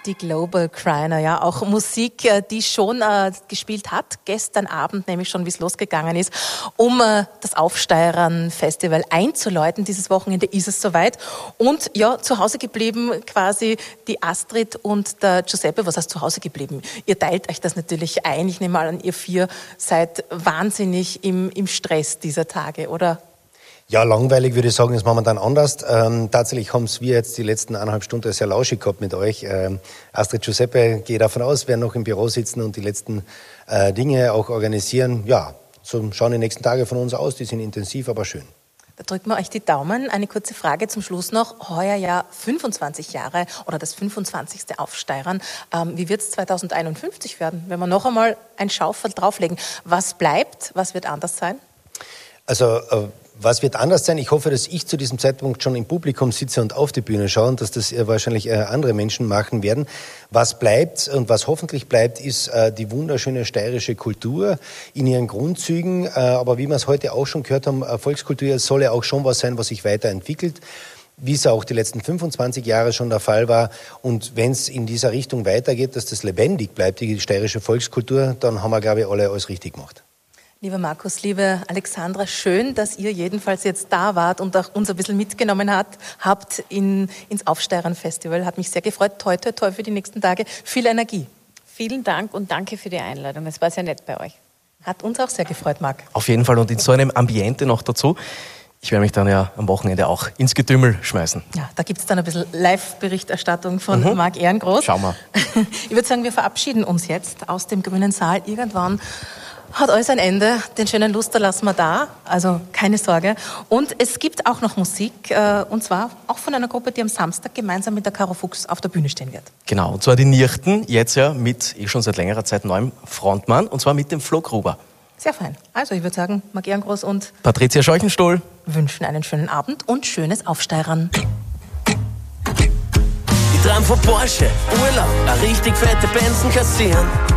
Die Global Criner, ja, auch Musik, die schon gespielt hat, gestern Abend, nämlich schon, wie es losgegangen ist, um das Aufsteirern-Festival einzuläuten. Dieses Wochenende ist es soweit. Und ja, zu Hause geblieben quasi die Astrid und der Giuseppe. Was heißt zu Hause geblieben? Ihr teilt euch das natürlich ein. Ich nehme mal an, ihr vier seid wahnsinnig im Stress dieser Tage, oder? Ja, langweilig würde ich sagen, ist momentan anders. Tatsächlich haben wir jetzt die letzten 1,5 Stunden sehr lauschig gehabt mit euch. Astrid, Giuseppe, gehe davon aus, werden noch im Büro sitzen und die letzten Dinge auch organisieren. Ja, so schauen die nächsten Tage von uns aus. Die sind intensiv, aber schön. Da drücken wir euch die Daumen. Eine kurze Frage zum Schluss noch. Heuer ja 25 Jahre oder das 25. Aufsteirern. Wie wird es 2051 werden, wenn wir noch einmal ein Schaufel drauflegen? Was bleibt? Was wird anders sein? Also, was wird anders sein? Ich hoffe, dass ich zu diesem Zeitpunkt schon im Publikum sitze und auf die Bühne schaue und dass das wahrscheinlich andere Menschen machen werden. Was bleibt und was hoffentlich bleibt, ist die wunderschöne steirische Kultur in ihren Grundzügen. Aber wie wir es heute auch schon gehört haben, Volkskultur soll ja auch schon was sein, was sich weiterentwickelt, wie es auch die letzten 25 Jahre schon der Fall war. Und wenn es in dieser Richtung weitergeht, dass das lebendig bleibt, die steirische Volkskultur, dann haben wir, glaube ich, alle alles richtig gemacht. Lieber Markus, liebe Alexandra, schön, dass ihr jedenfalls jetzt da wart und auch uns ein bisschen mitgenommen habt ins Aufsteirern-Festival. Hat mich sehr gefreut. Toi, toi, toi für die nächsten Tage. Viel Energie. Vielen Dank und danke für die Einladung. Es war sehr nett bei euch. Hat uns auch sehr gefreut, Marc. Auf jeden Fall und in so einem Ambiente noch dazu. Ich werde mich dann ja am Wochenende auch ins Getümmel schmeißen. Ja, da gibt es dann ein bisschen Live-Berichterstattung von Marc Ehrengroß. Schauen wir. Ich würde sagen, wir verabschieden uns jetzt aus dem grünen Saal. Irgendwann hat alles ein Ende. Den schönen Luster lassen wir da, also keine Sorge. Und es gibt auch noch Musik, und zwar auch von einer Gruppe, die am Samstag gemeinsam mit der Caro Fuchs auf der Bühne stehen wird. Genau, und zwar die Nirchten, jetzt ja mit schon seit längerer Zeit neuem Frontmann, und zwar mit dem Flo Gruber. Sehr fein. Also ich würde sagen, Marc Ehrengroß und Patricia Scheuchenstohl wünschen einen schönen Abend und schönes Aufsteirern. Ich träum von Porsche, Urlaub, eine richtig fette Benzen kassieren.